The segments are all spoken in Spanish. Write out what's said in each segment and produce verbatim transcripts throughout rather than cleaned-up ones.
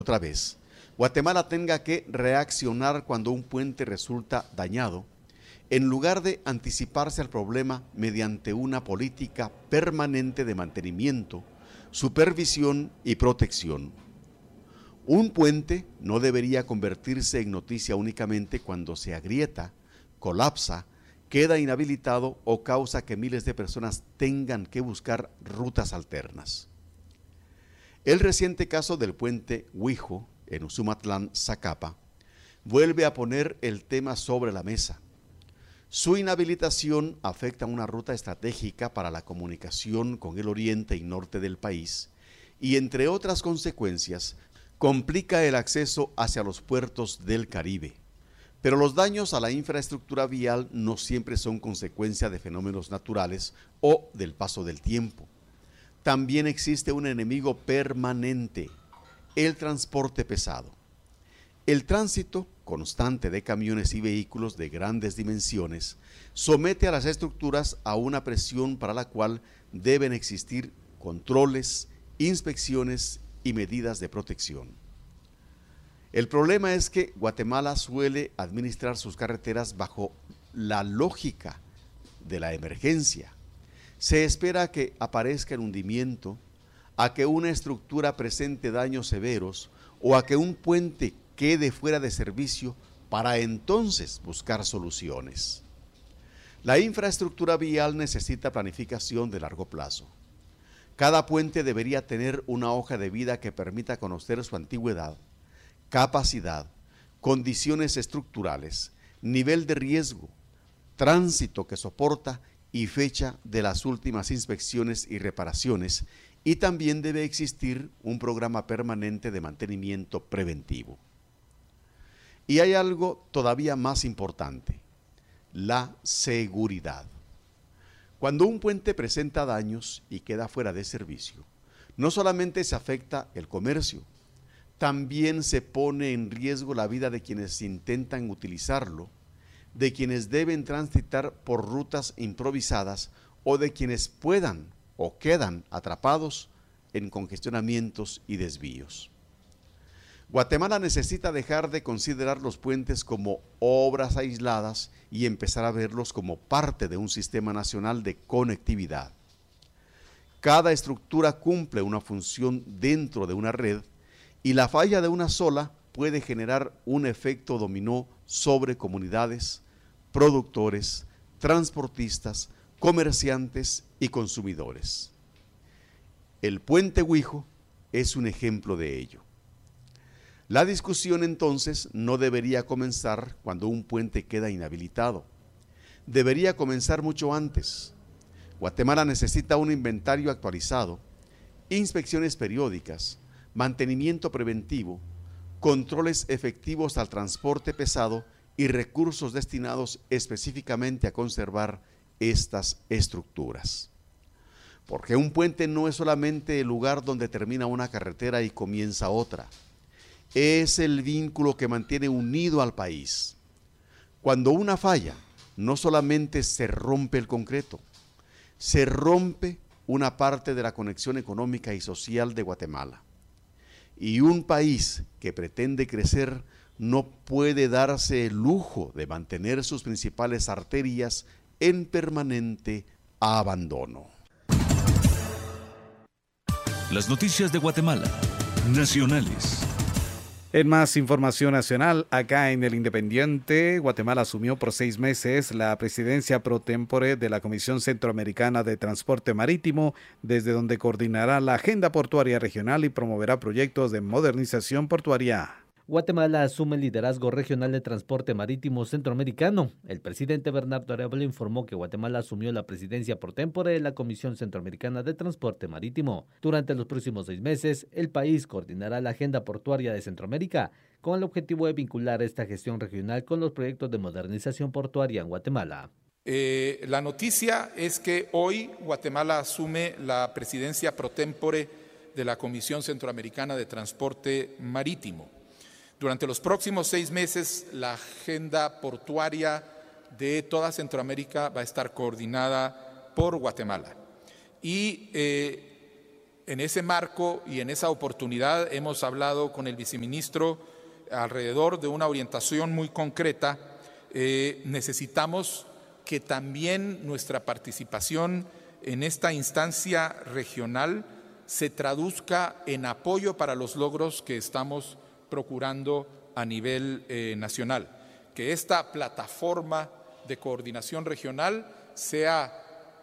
otra vez, Guatemala tenga que reaccionar cuando un puente resulta dañado, en lugar de anticiparse al problema mediante una política permanente de mantenimiento, supervisión y protección. Un puente no debería convertirse en noticia únicamente cuando se agrieta, colapsa, queda inhabilitado o causa que miles de personas tengan que buscar rutas alternas. El reciente caso del puente Huijo en Usumatlán, Zacapa, vuelve a poner el tema sobre la mesa. Su inhabilitación afecta una ruta estratégica para la comunicación con el oriente y norte del país y, entre otras consecuencias, complica el acceso hacia los puertos del Caribe. Pero los daños a la infraestructura vial no siempre son consecuencia de fenómenos naturales o del paso del tiempo. También existe un enemigo permanente, el transporte pesado. El tránsito constante de camiones y vehículos de grandes dimensiones somete a las estructuras a una presión para la cual deben existir controles, inspecciones y medidas de protección. El problema es que Guatemala suele administrar sus carreteras bajo la lógica de la emergencia. Se espera a que aparezca el hundimiento, a que una estructura presente daños severos o a que un puente quede fuera de servicio para entonces buscar soluciones. La infraestructura vial necesita planificación de largo plazo. Cada puente debería tener una hoja de vida que permita conocer su antigüedad, capacidad, condiciones estructurales, nivel de riesgo, tránsito que soporta y fecha de las últimas inspecciones y reparaciones, y también debe existir un programa permanente de mantenimiento preventivo. Y hay algo todavía más importante, la seguridad. Cuando un puente presenta daños y queda fuera de servicio, no solamente se afecta el comercio, también se pone en riesgo la vida de quienes intentan utilizarlo, de quienes deben transitar por rutas improvisadas o de quienes puedan o quedan atrapados en congestionamientos y desvíos. Guatemala necesita dejar de considerar los puentes como obras aisladas y empezar a verlos como parte de un sistema nacional de conectividad. Cada estructura cumple una función dentro de una red y la falla de una sola puede generar un efecto dominó sobre comunidades, productores, transportistas, comerciantes y consumidores. El puente Huijo es un ejemplo de ello. La discusión entonces no debería comenzar cuando un puente queda inhabilitado. Debería comenzar mucho antes. Guatemala necesita un inventario actualizado, inspecciones periódicas, mantenimiento preventivo, controles efectivos al transporte pesado y recursos destinados específicamente a conservar estas estructuras. Porque un puente no es solamente el lugar donde termina una carretera y comienza otra. Es el vínculo que mantiene unido al país. Cuando una falla, no solamente se rompe el concreto, se rompe una parte de la conexión económica y social de Guatemala. Y un país que pretende crecer no puede darse el lujo de mantener sus principales arterias en permanente abandono. Las noticias de Guatemala, nacionales. En más información nacional, acá en El Independiente, Guatemala asumió por seis meses la presidencia pro tempore de la Comisión Centroamericana de Transporte Marítimo, desde donde coordinará la agenda portuaria regional y promoverá proyectos de modernización portuaria. Guatemala asume el liderazgo regional de transporte marítimo centroamericano. El presidente Bernardo Arevalo informó que Guatemala asumió la presidencia por tempore de la Comisión Centroamericana de Transporte Marítimo. Durante los próximos seis meses, el país coordinará la agenda portuaria de Centroamérica con el objetivo de vincular esta gestión regional con los proyectos de modernización portuaria en Guatemala. Eh, la noticia es que hoy Guatemala asume la presidencia pro tempore de la Comisión Centroamericana de Transporte Marítimo. Durante los próximos seis meses, la agenda portuaria de toda Centroamérica va a estar coordinada por Guatemala. Y eh, En ese marco y en esa oportunidad hemos hablado con el viceministro alrededor de una orientación muy concreta. Eh, necesitamos que también nuestra participación en esta instancia regional se traduzca en apoyo para los logros que estamos procurando a nivel eh, nacional. Que esta plataforma de coordinación regional sea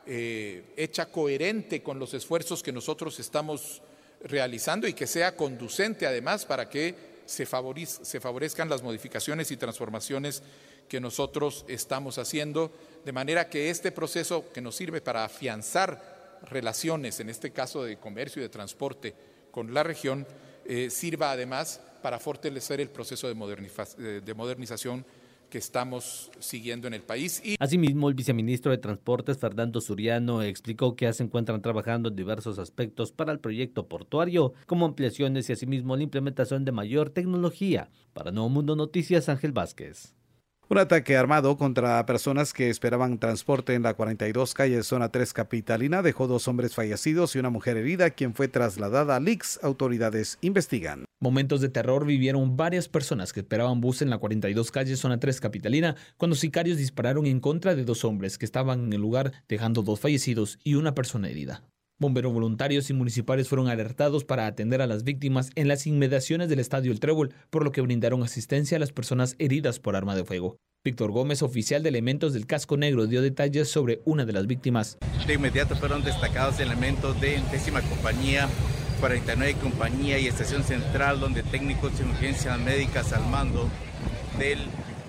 eh, hecha coherente con los esfuerzos que nosotros estamos realizando y que sea conducente además para que se, favorez, se favorezcan las modificaciones y transformaciones que nosotros estamos haciendo, de manera que este proceso que nos sirve para afianzar relaciones, en este caso de comercio y de transporte con la región, eh, sirva además para fortalecer el proceso de, moderniza- de modernización que estamos siguiendo en el país. Y... Asimismo, el viceministro de Transportes, Fernando Suriano, explicó que ya se encuentran trabajando en diversos aspectos para el proyecto portuario, como ampliaciones y asimismo la implementación de mayor tecnología. Para Nuevo Mundo Noticias, Ángel Vázquez. Un ataque armado contra personas que esperaban transporte en la cuarenta y dos calle zona tres capitalina dejó dos hombres fallecidos y una mujer herida, quien fue trasladada al I C S. Autoridades investigan. Momentos de terror vivieron varias personas que esperaban bus en la cuarenta y dos calle zona tres capitalina cuando sicarios dispararon en contra de dos hombres que estaban en el lugar, dejando dos fallecidos y una persona herida. Bomberos voluntarios y municipales fueron alertados para atender a las víctimas en las inmediaciones del Estadio El Trébol, por lo que brindaron asistencia a las personas heridas por arma de fuego. Víctor Gómez, oficial de elementos del Casco Negro, dio detalles sobre una de las víctimas. De inmediato fueron destacados elementos de décima compañía, cuarenta y nueve compañía y estación central, donde técnicos de urgencias médicas al mando del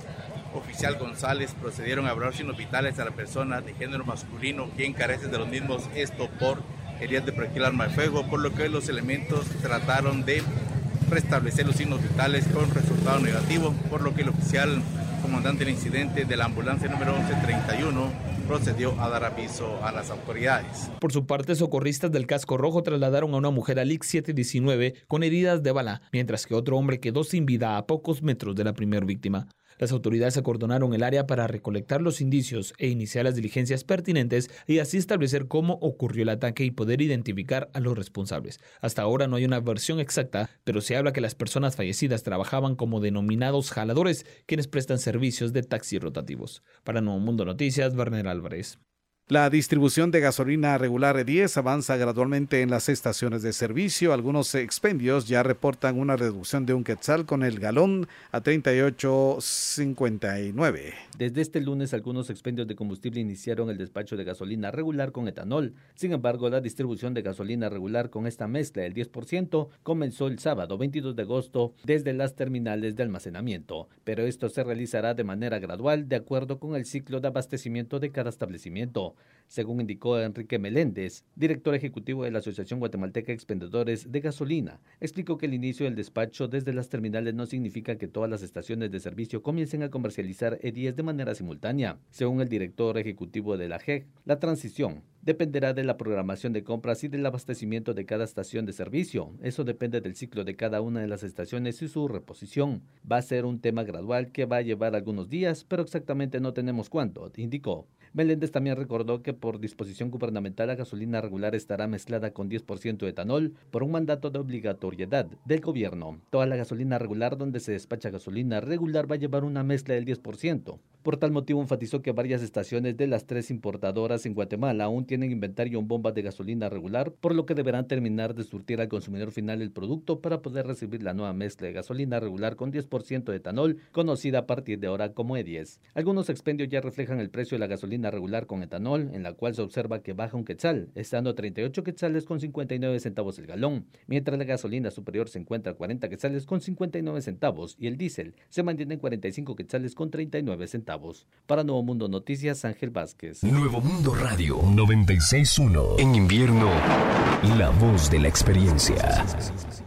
oficial González procedieron a abrir signos vitales a la persona de género masculino, quien carece de los mismos, esto por heridas de proyectil arma de fuego, por lo que los elementos trataron de restablecer los signos vitales con resultado negativo, por lo que el oficial comandante del incidente de la ambulancia número once treinta y uno procedió a dar aviso a las autoridades. Por su parte, socorristas del Casco Rojo trasladaron a una mujer al I C S siete diecinueve con heridas de bala, mientras que otro hombre quedó sin vida a pocos metros de la primera víctima. Las autoridades acordonaron el área para recolectar los indicios e iniciar las diligencias pertinentes y así establecer cómo ocurrió el ataque y poder identificar a los responsables. Hasta ahora no hay una versión exacta, pero se habla que las personas fallecidas trabajaban como denominados jaladores, quienes prestan servicios de taxis rotativos. Para Nuevo Mundo Noticias, Werner Álvarez. La distribución de gasolina regular E diez avanza gradualmente en las estaciones de servicio. Algunos expendios ya reportan una reducción de un quetzal con el galón a treinta y ocho cincuenta y nueve. Desde este lunes, algunos expendios de combustible iniciaron el despacho de gasolina regular con etanol. Sin embargo, la distribución de gasolina regular con esta mezcla del diez por ciento comenzó el sábado veintidós de agosto desde las terminales de almacenamiento. Pero esto se realizará de manera gradual de acuerdo con el ciclo de abastecimiento de cada establecimiento. Según indicó Enrique Meléndez, director ejecutivo de la Asociación Guatemalteca de Expendedores de Gasolina, explicó que el inicio del despacho desde las terminales no significa que todas las estaciones de servicio comiencen a comercializar E diez de manera simultánea. Según el director ejecutivo de la G E C, la transición dependerá de la programación de compras y del abastecimiento de cada estación de servicio. Eso depende del ciclo de cada una de las estaciones y su reposición. Va a ser un tema gradual que va a llevar algunos días, pero exactamente no tenemos cuánto, indicó. Meléndez también recordó que por disposición gubernamental la gasolina regular estará mezclada con diez por ciento de etanol por un mandato de obligatoriedad del gobierno. Toda la gasolina regular donde se despacha gasolina regular va a llevar una mezcla del diez por ciento. Por tal motivo enfatizó que varias estaciones de las tres importadoras en Guatemala aún tienen inventario en bombas de gasolina regular, por lo que deberán terminar de surtir al consumidor final el producto para poder recibir la nueva mezcla de gasolina regular con diez por ciento de etanol, conocida a partir de ahora como E diez. Algunos expendios ya reflejan el precio de la gasolina regular con etanol, en la cual se observa que baja un quetzal, estando a treinta y ocho quetzales con cincuenta y nueve centavos el galón, mientras la gasolina superior se encuentra a cuarenta quetzales con cincuenta y nueve centavos y el diésel se mantiene en cuarenta y cinco quetzales con treinta y nueve centavos. Para Nuevo Mundo Noticias, Ángel Vázquez. Nuevo Mundo Radio noventa y seis punto uno. En invierno, la voz de la experiencia.